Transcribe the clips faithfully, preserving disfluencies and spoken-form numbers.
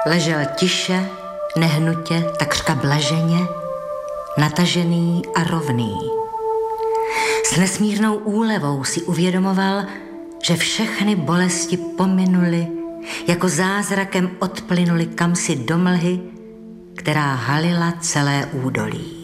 Ležel tiše, nehnutě, takřka blaženě, natažený a rovný. S nesmírnou úlevou si uvědomoval, že všechny bolesti pominuly, jako zázrakem odplynuly kamsi do mlhy, která halila celé údolí.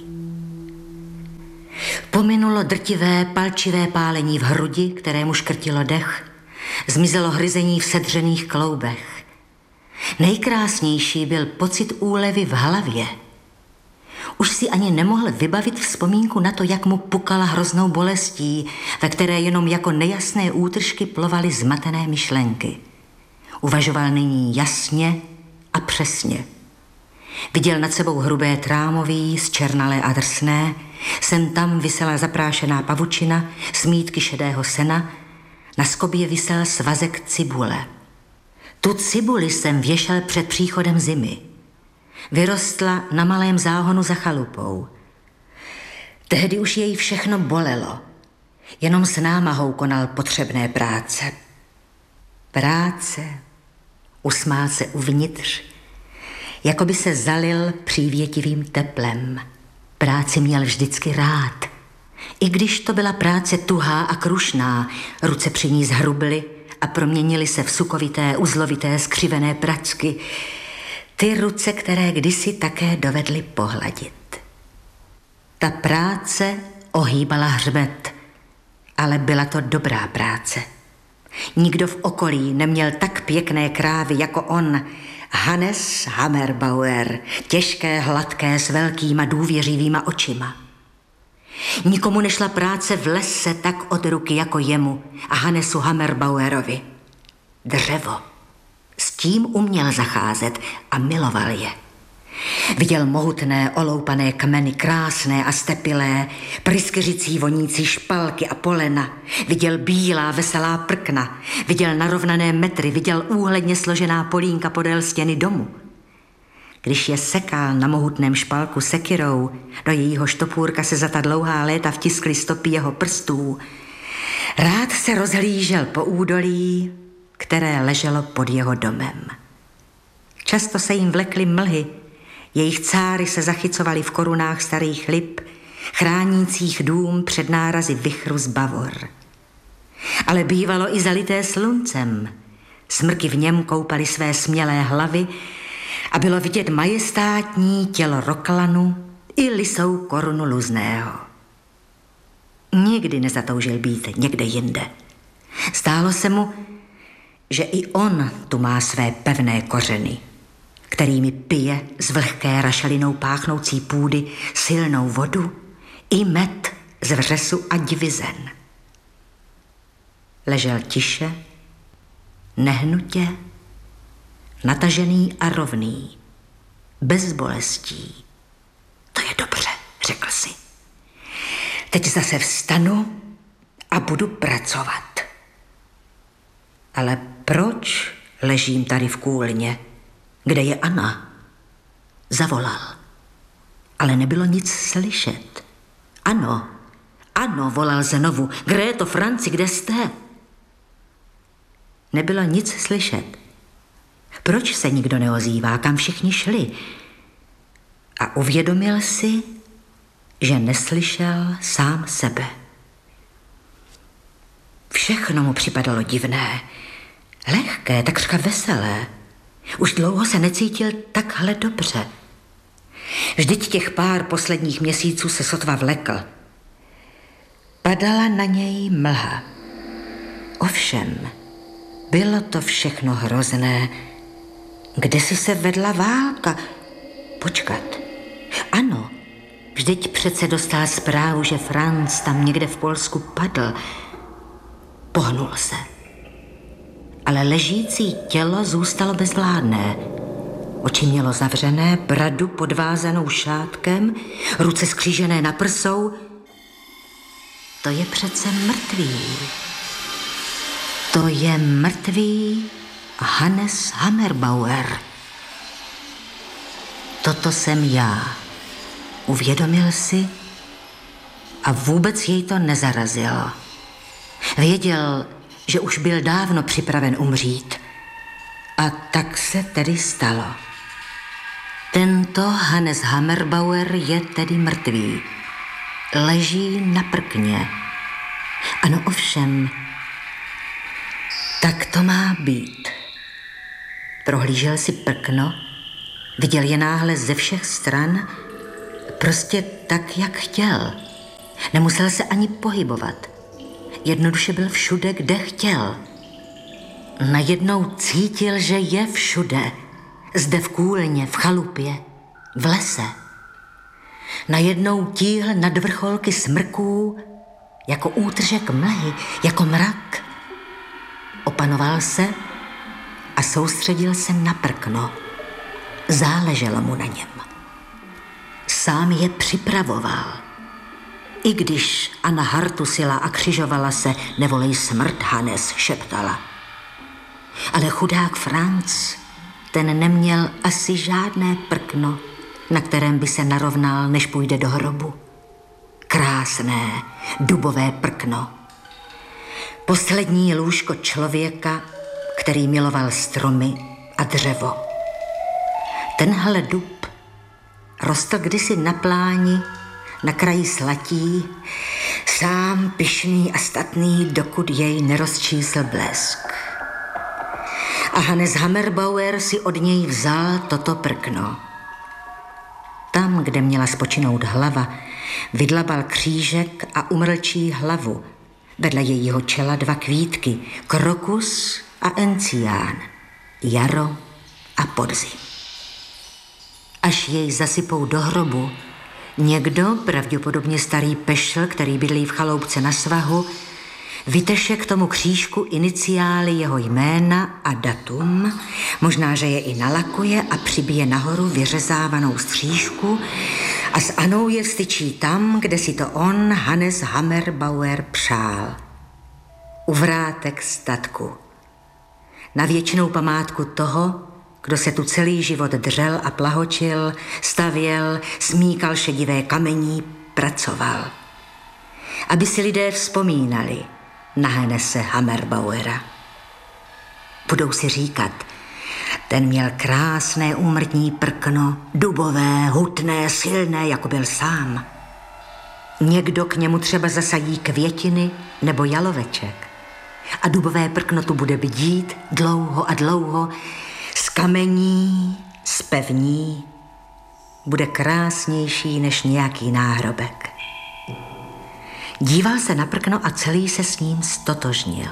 Pominulo drtivé, palčivé pálení v hrudi, kterému škrtilo dech, zmizelo hryzení v sedřených kloubech. Nejkrásnější byl pocit úlevy v hlavě. Už si ani nemohl vybavit vzpomínku na to, jak mu pukala hroznou bolestí, ve které jenom jako nejasné útržky plovaly zmatené myšlenky. Uvažoval nyní jasně a přesně. Viděl nad sebou hrubé trámoví, zčernalé a drsné, sem tam visela zaprášená pavučina, smítky šedého sena, na skobě visel svazek cibule. Tu cibuli jsem věšel před příchodem zimy. Vyrostla na malém záhonu za chalupou. Tehdy už jej všechno bolelo. Jenom s námahou konal potřebné práce. Práce, usmál se uvnitř, jako by se zalil přívětivým teplem. Práci měl vždycky rád. I když to byla práce tuhá a krušná, ruce při ní zhrubly a proměnily se v sukovité, uzlovité, skřivené pracky. Ty ruce, které kdysi také dovedly pohladit. Ta práce ohýbala hřbet, ale byla to dobrá práce. Nikdo v okolí neměl tak pěkné krávy jako on, Hannes Hammerbauer, těžké, hladké, s velkýma důvěřivýma očima. Nikomu nešla práce v lese tak od ruky jako jemu a Hannesu Hammerbauerovi. Dřevo. S tím uměl zacházet a miloval je. Viděl mohutné, oloupané kmeny, krásné a stepilé, pryskyřicí vonící špalky a polena. Viděl bílá, veselá prkna. Viděl narovnané metry, viděl úhledně složená polínka podél stěny domu. Když je sekal na mohutném špalku sekirou, do jejího štopůrka se za ta dlouhá léta vtiskly stopy jeho prstů, rád se rozhlížel po údolí, které leželo pod jeho domem. Často se jim vlekly mlhy, jejich cáry se zachycovaly v korunách starých lip, chránících dům před nárazy vichru z Bavor. Ale bývalo i zalité sluncem. Smrky v něm koupaly své smělé hlavy a bylo vidět majestátní tělo Roklanu i lisou korunu Luzného. Nikdy nezatoužil být někde jinde. Stálo se mu, že i on tu má své pevné kořeny, kterými pije z vlhké rašelinou páchnoucí půdy silnou vodu i med z vřesu a divizen. Ležel tiše, nehnutě, natažený a rovný, bez bolestí. To je dobře, řekl si. Teď zase vstanu a budu pracovat. Ale proč ležím tady v kůlně? Kde je Anna? Zavolal. Ale nebylo nic slyšet. Ano, ano, volal znovu. Gréto, Franci, kde jste? Nebylo nic slyšet. Proč se nikdo neozývá, kam všichni šli? A uvědomil si, že neslyšel sám sebe. Všechno mu připadalo divné, lehké, takřka veselé. Už dlouho se necítil takhle dobře. Vždyť těch pár posledních měsíců se sotva vlekl. Padala na něj mlha. Ovšem, bylo to všechno hrozné. Kde si se vedla válka? Počkat. Ano, vždyť přece dostal zprávu, že Franz tam někde v Polsku padl. Pohnul se. Ale ležící tělo zůstalo bezvládné. Oči mělo zavřené, bradu podvázanou šátkem, ruce skřížené na prsou. To je přece mrtvý. To je mrtvý Hannes Hammerbauer. Toto jsem já. Uvědomil si a vůbec jej to nezarazilo. Věděl, že už byl dávno připraven umřít. A tak se tedy stalo. Tento Hannes Hammerbauer je tedy mrtvý. Leží na prkně. Ano, ovšem, tak to má být. Prohlížel si prkno, viděl je náhle ze všech stran, prostě tak, jak chtěl. Nemusel se ani pohybovat. Jednoduše byl všude, kde chtěl. Najednou cítil, že je všude. Zde v kůlně, v chalupě, v lese. Najednou tíhl nad vrcholky smrků jako útržek mlhy, jako mrak. Opanoval se a soustředil se na prkno. Záleželo mu na něm. Sám je připravoval. I když Anna hartusila a křižovala se, nevolej smrt, Hannes, šeptala. Ale chudák Franz, ten neměl asi žádné prkno, na kterém by se narovnal, než půjde do hrobu. Krásné, dubové prkno. Poslední lůžko člověka, který miloval stromy a dřevo. Tenhle dub rostl kdysi na pláni, na kraji slatí, sám pyšný a statný, dokud jej nerozčísl blesk. A Hannes Hammerbauer si od něj vzal toto prkno. Tam, kde měla spočinout hlava, vydlabal křížek a umrlčí hlavu. Vedle jejího čela dva kvítky, krokus a encián, jaro a podzim. Až jej zasypou do hrobu, někdo, pravděpodobně starý pešl, který bydlí v chaloupce na svahu, vyteše k tomu křížku iniciály jeho jména a datum, možná, že je i nalakuje a přibije nahoru vyřezávanou střížku a s Anou je vstyčí tam, kde si to on, Hannes Hammerbauer, přál. U vrátek statku. Na věčnou památku toho, kdo se tu celý život dřel a plahočil, stavěl, smíkal šedivé kamení, pracoval. Aby si lidé vzpomínali na Hannese Hammerbauera. Budou si říkat, ten měl krásné úmrtní prkno, dubové, hutné, silné, jako byl sám. Někdo k němu třeba zasadí květiny nebo jaloveček a dubové prkno tu bude bdít dlouho a dlouho, z kamení, z pevní, bude krásnější než nějaký náhrobek. Díval se na prkno a celý se s ním stotožnil.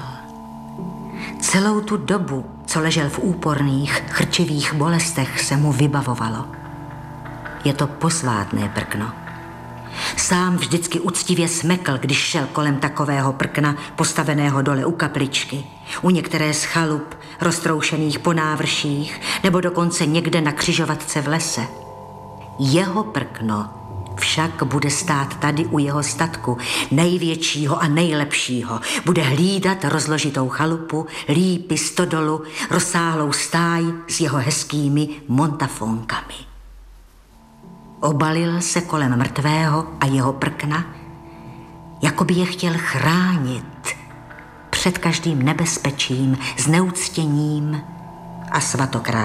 Celou tu dobu, co ležel v úporných, chrčivých bolestech, se mu vybavovalo. Je to posvátné prkno. Sám vždycky uctivě smekl, když šel kolem takového prkna postaveného dole u kapličky, u některé z chalup, roztroušených po návrších, nebo dokonce někde na křižovatce v lese. Jeho prkno však bude stát tady u jeho statku, největšího a nejlepšího. Bude hlídat rozložitou chalupu, lípy, stodolu, rozsáhlou stáj s jeho hezkými montafónkami. Obalil se kolem mrtvého a jeho prkna, jako by je chtěl chránit před každým nebezpečím, zneuctěním a svatokrásím.